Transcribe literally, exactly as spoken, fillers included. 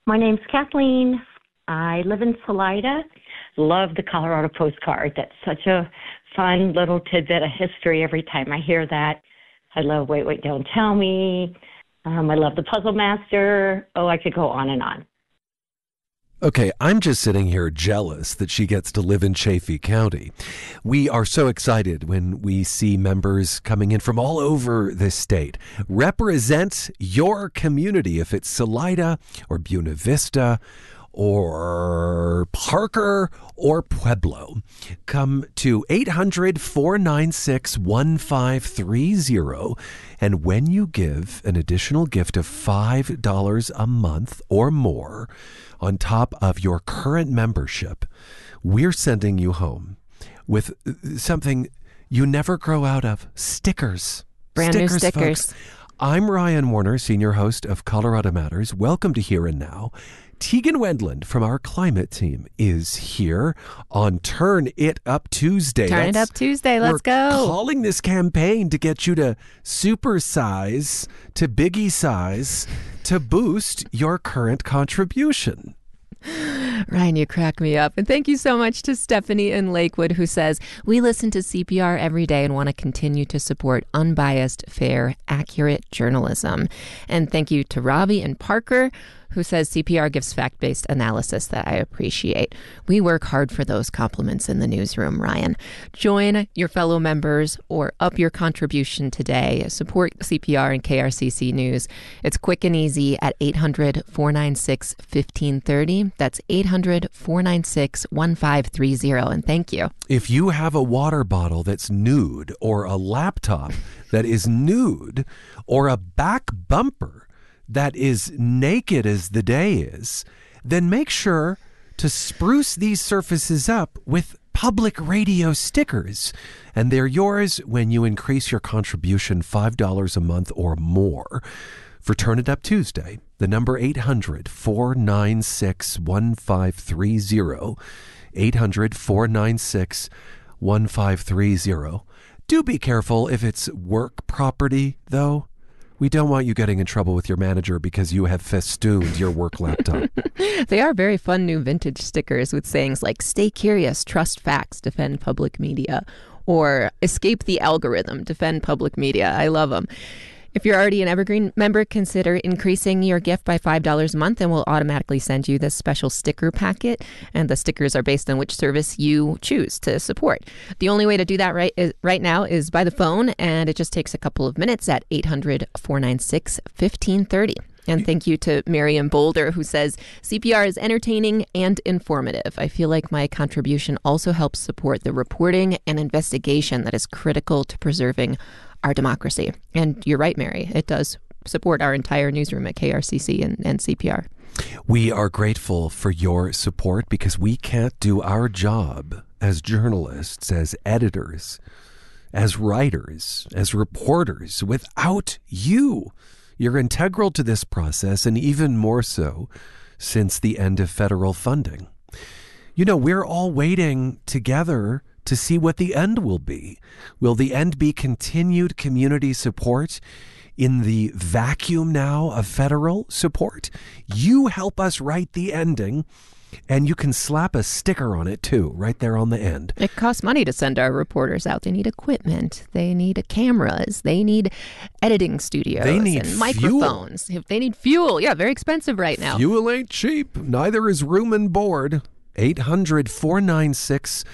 My name's Kathleen. I live in Salida. Love the Colorado postcard. That's such a fun little tidbit of history every time I hear that. I love Wait, Wait, Don't Tell Me. Um, I love the Puzzle Master. Oh, I could go on and on. Okay, I'm just sitting here jealous that she gets to live in Chaffee County. We are so excited when we see members coming in from all over this state. Represent your community, if it's Salida or Buena Vista or Parker or Pueblo. Come to eight hundred, four nine six, one five three zero. And when you give an additional gift of five dollars a month or more on top of your current membership, we're sending you home with something you never grow out of. Stickers. Brand stickers, new stickers. Folks. I'm Ryan Warner, senior host of Colorado Matters. Welcome to Here and Now. Tegan Wendland from our climate team is here on Turn It Up Tuesday. Turn That's, It Up Tuesday. Let's we're go. Calling this campaign to get you to super size, to biggie size, to boost your current contribution. Ryan, you crack me up. And thank you so much to Stephanie in Lakewood, who says, we listen to C P R every day and want to continue to support unbiased, fair, accurate journalism. And thank you to Robbie and Parker, who says C P R gives fact-based analysis that I appreciate. We work hard for those compliments in the newsroom, Ryan. Join your fellow members or up your contribution today. Support C P R and K R C C News. It's quick and easy at eight hundred, four nine six, one five three zero. That's eight hundred, four nine six, one five three zero. And thank you. If you have a water bottle that's nude, or a laptop that is nude, or a back bumper that is naked as the day is, then make sure to spruce these surfaces up with public radio stickers. And they're yours when you increase your contribution five dollars a month or more. For Turn It Up Tuesday, the number eight hundred, four nine six, one five three zero, eight hundred, four nine six, one five three zero. Do be careful if it's work property, though. We don't want you getting in trouble with your manager because you have festooned your work laptop. They are very fun new vintage stickers with sayings like, stay curious, trust facts, defend public media, or escape the algorithm, defend public media. I love them. If you're already an Evergreen member, consider increasing your gift by five dollars a month and we'll automatically send you this special sticker packet. And the stickers are based on which service you choose to support. The only way to do that right is, right now is by the phone, and it just takes a couple of minutes at eight hundred, four nine six, one five three zero. And thank you to Miriam Boulder, who says, C P R is entertaining and informative. I feel like my contribution also helps support the reporting and investigation that is critical to preserving our democracy. And you're right, Mary. It does support our entire newsroom at K R C C and, and C P R. We are grateful for your support because we can't do our job as journalists, as editors, as writers, as reporters without you. You're integral to this process, and even more so since the end of federal funding. You know, we're all waiting together to see what the end will be. Will the end be continued community support in the vacuum now of federal support? You help us write the ending, and you can slap a sticker on it too, right there on the end. It costs money to send our reporters out. They need equipment. They need cameras. They need editing studios. They need and microphones. Fuel. They need fuel. Yeah, very expensive right now. Fuel ain't cheap. Neither is room and board. eight hundred, four nine six,